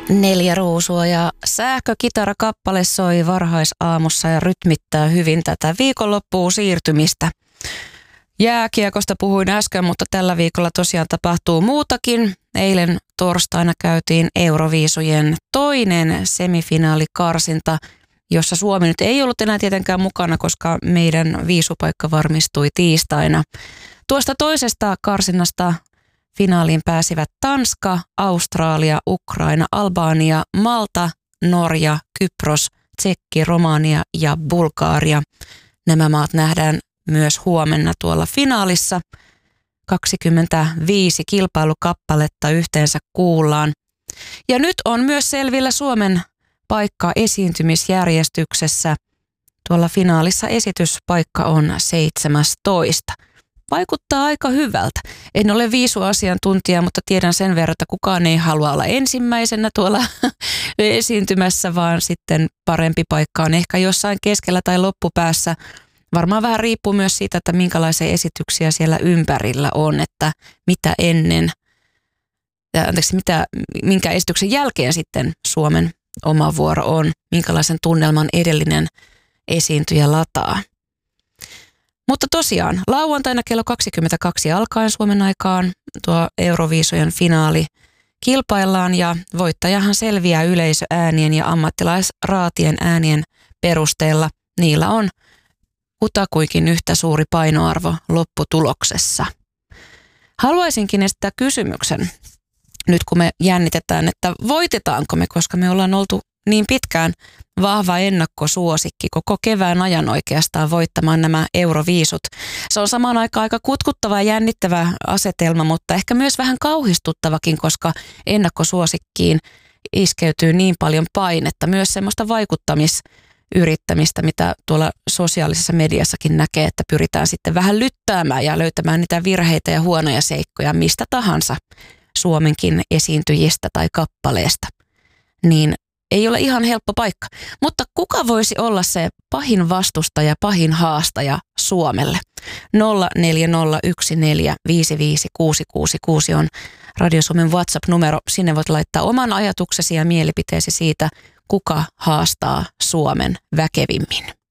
Neljä ruusua ja sähkökitarakappale soi varhaisaamussa ja rytmittää hyvin tätä viikonloppuun siirtymistä. Jääkiekosta puhuin äsken, mutta tällä viikolla tosiaan tapahtuu muutakin. Eilen torstaina käytiin Euroviisujen toinen semifinaalikarsinta, jossa Suomi nyt ei ollut enää tietenkään mukana, koska meidän viisupaikka varmistui tiistaina. Tuosta toisesta karsinnasta finaaliin pääsivät Tanska, Australia, Ukraina, Albania, Malta, Norja, Kypros, Tsekki, Romania ja Bulgaria. Nämä maat nähdään myös huomenna tuolla finaalissa. 25 kilpailukappaletta yhteensä kuullaan. Ja nyt on myös selvillä Suomen paikka esiintymisjärjestyksessä. Tuolla finaalissa esityspaikka on 17. Vaikuttaa aika hyvältä. En ole viisuasiantuntija, mutta tiedän sen verran, että kukaan ei halua olla ensimmäisenä tuolla esiintymässä, vaan sitten parempi paikka on ehkä jossain keskellä tai loppupäässä. Varmaan vähän riippuu myös siitä, että minkälaisia esityksiä siellä ympärillä on, että mitä ennen, minkä esityksen jälkeen sitten Suomen oma vuoro on, minkälaisen tunnelman edellinen esiintyjä lataa. Mutta tosiaan, lauantaina kello 22 alkaen Suomen aikaan tuo Euroviisujen finaali kilpaillaan ja voittajahan selviää yleisöäänien ja ammattilaisraatien äänien perusteella. Niillä on kutakuinkin yhtä suuri painoarvo lopputuloksessa. Haluaisinkin esittää kysymyksen, nyt kun me jännitetään, että voitetaanko me, koska me ollaan oltu niin pitkään vahva ennakkosuosikki koko kevään ajan oikeastaan voittamaan nämä Euroviisut. Se on samaan aikaan aika kutkuttava ja jännittävä asetelma, mutta ehkä myös vähän kauhistuttavakin, koska ennakkosuosikkiin iskeytyy niin paljon painetta. Myös semmoista vaikuttamisyrittämistä, mitä tuolla sosiaalisessa mediassakin näkee, että pyritään sitten vähän lyttäämään ja löytämään niitä virheitä ja huonoja seikkoja mistä tahansa Suomenkin esiintyjistä tai kappaleesta. Niin ei ole ihan helppo paikka, mutta kuka voisi olla se pahin vastustaja, pahin haastaja Suomelle? 0401455666 on Radio Suomen WhatsApp-numero. Sinne voit laittaa oman ajatuksesi ja mielipiteesi siitä, kuka haastaa Suomen väkevimmin.